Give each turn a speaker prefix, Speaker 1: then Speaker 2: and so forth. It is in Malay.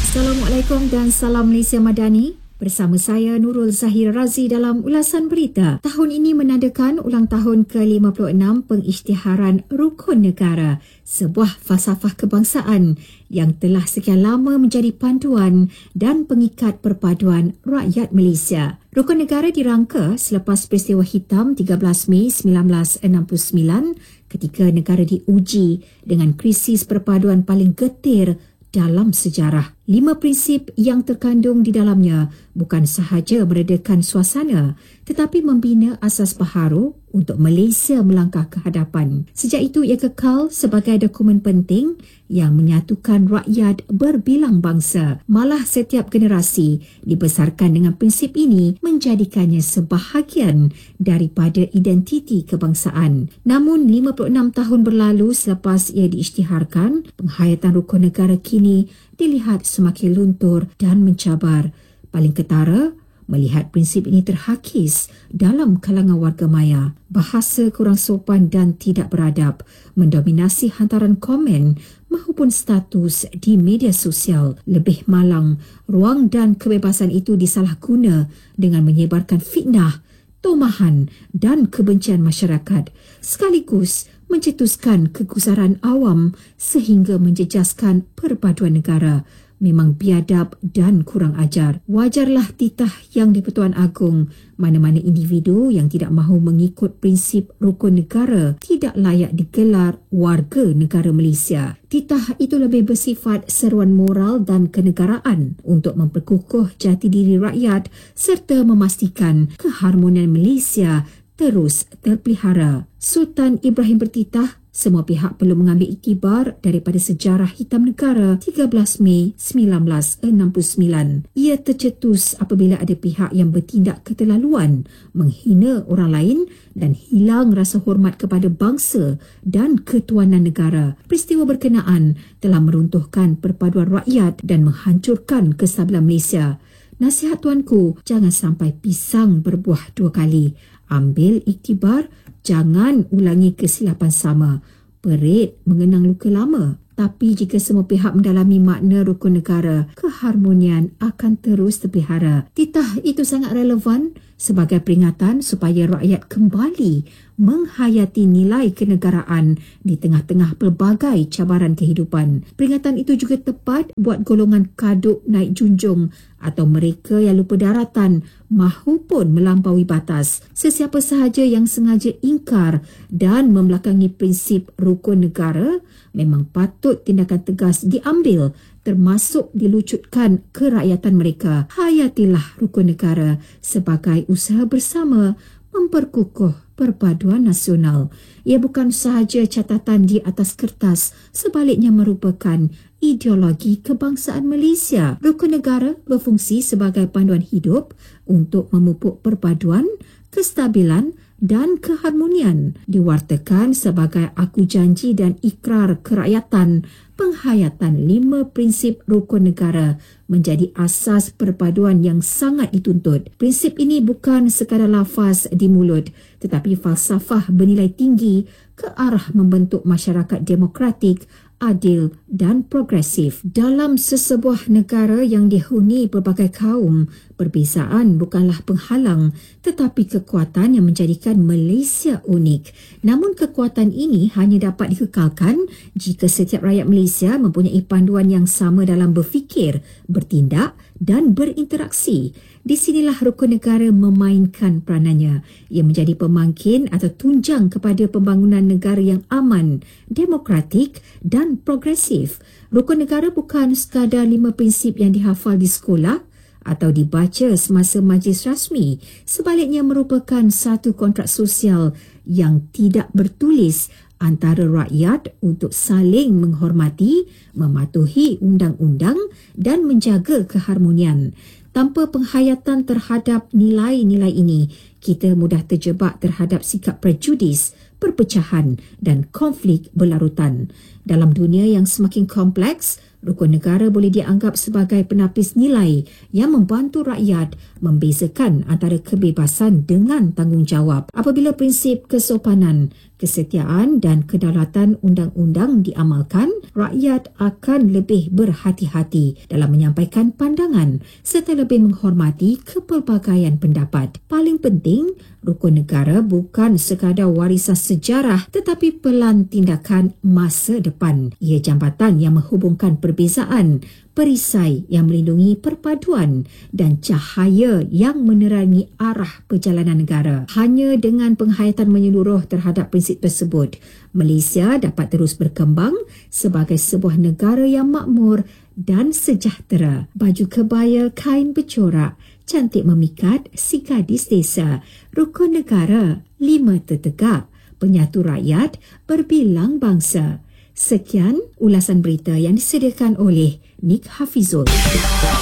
Speaker 1: Assalamualaikum dan salam Malaysia Madani. Bersama saya Nurul Zahir Razi dalam ulasan berita. Tahun ini menandakan ulang tahun ke-56 pengisytiharan Rukun Negara, sebuah falsafah kebangsaan yang telah sekian lama menjadi panduan dan pengikat perpaduan rakyat Malaysia. Rukun Negara dirangka selepas peristiwa hitam 13 Mei 1969 ketika negara diuji dengan krisis perpaduan paling getir dalam sejarah. 5 prinsip yang terkandung di dalamnya bukan sahaja meredakan suasana tetapi membina asas baharu untuk Malaysia melangkah ke hadapan. Sejak itu ia kekal sebagai dokumen penting yang menyatukan rakyat berbilang bangsa. Malah setiap generasi dibesarkan dengan prinsip ini menjadikannya sebahagian daripada identiti kebangsaan. Namun 56 tahun berlalu selepas ia diisytiharkan, penghayatan rukun negara kini dilihat semakin luntur dan mencabar. Paling ketara, melihat prinsip ini terhakis dalam kalangan warga maya. Bahasa kurang sopan dan tidak beradab mendominasi hantaran komen maupun status di media sosial. Lebih malang, ruang dan kebebasan itu disalahguna dengan menyebarkan fitnah, tomahan dan kebencian masyarakat, sekaligus mencetuskan kegusaran awam sehingga menjejaskan perpaduan negara. Memang biadab dan kurang ajar. Wajarlah titah yang di-Pertuan Agong mana-mana individu yang tidak mahu mengikut prinsip rukun negara tidak layak digelar warga negara Malaysia. Titah itu lebih bersifat seruan moral dan kenegaraan untuk memperkukuh jati diri rakyat serta memastikan keharmonian Malaysia terus terpelihara. Sultan Ibrahim bertitah semua pihak perlu mengambil iktibar daripada sejarah hitam negara 13 Mei 1969. Ia tercetus apabila ada pihak yang bertindak keterlaluan, menghina orang lain dan hilang rasa hormat kepada bangsa dan ketuanan negara. Peristiwa berkenaan telah meruntuhkan perpaduan rakyat dan menghancurkan kestabilan Malaysia. Nasihat tuanku, jangan sampai pisang berbuah 2 kali. Ambil iktibar, jangan ulangi kesilapan sama. Perit mengenang luka lama. Tapi jika semua pihak mendalami makna rukun negara, keharmonian akan terus terpelihara. Titah itu sangat relevan sebagai peringatan supaya rakyat kembali menghayati nilai kenegaraan di tengah-tengah pelbagai cabaran kehidupan. Peringatan itu juga tepat buat golongan kaduk naik junjung atau mereka yang lupa daratan mahupun melampaui batas. Sesiapa sahaja yang sengaja ingkar dan membelakangi prinsip rukun negara memang patut tindakan tegas diambil, termasuk dilucutkan kerakyatan mereka. Hayatilah rukun negara sebagai usaha bersama memperkukuh perpaduan nasional. Ia bukan sahaja catatan di atas kertas, sebaliknya merupakan ideologi kebangsaan Malaysia. Rukun negara berfungsi sebagai panduan hidup untuk memupuk perpaduan, kestabilan dan keharmonian. Diwartakan sebagai aku janji dan ikrar kerakyatan, penghayatan 5 prinsip rukun negara menjadi asas perpaduan yang sangat dituntut. Prinsip ini bukan sekadar lafaz di mulut, tetapi falsafah bernilai tinggi ke arah membentuk masyarakat demokratik, adil dan progresif. Dalam sesebuah negara yang dihuni pelbagai kaum, perbezaan bukanlah penghalang tetapi kekuatan yang menjadikan Malaysia unik. Namun kekuatan ini hanya dapat dikekalkan jika setiap rakyat Malaysia mempunyai panduan yang sama dalam berfikir, bertindak dan berinteraksi. Di sinilah rukun negara memainkan peranannya. Ia menjadi pemangkin atau tunjang kepada pembangunan negara yang aman, demokratik dan progresif. Rukun negara bukan sekadar 5 prinsip yang dihafal di sekolah atau dibaca semasa majlis rasmi. Sebaliknya merupakan satu kontrak sosial yang tidak bertulis antara rakyat untuk saling menghormati, mematuhi undang-undang dan menjaga keharmonian. Tanpa penghayatan terhadap nilai-nilai ini, kita mudah terjebak terhadap sikap prejudis, perpecahan dan konflik berlarutan. Dalam dunia yang semakin kompleks, rukun negara boleh dianggap sebagai penapis nilai yang membantu rakyat membezakan antara kebebasan dengan tanggungjawab. Apabila prinsip kesopanan, kesetiaan dan kedaulatan undang-undang diamalkan, rakyat akan lebih berhati-hati dalam menyampaikan pandangan serta lebih menghormati kepelbagaian pendapat. Paling penting, rukun negara bukan sekadar warisan sejarah tetapi pelan tindakan masa depan. Ia jambatan yang menghubungkan perbezaan, perisai yang melindungi perpaduan dan cahaya yang menerangi arah perjalanan negara. Hanya dengan penghayatan menyeluruh terhadap prinsip tersebut, Malaysia dapat terus berkembang sebagai sebuah negara yang makmur dan sejahtera. Baju kebaya kain bercorak, cantik memikat si gadis desa. Rukun negara, 5 tertegak. Penyatu rakyat, berbilang bangsa. Sekian ulasan berita yang disediakan oleh Nick Hafizul.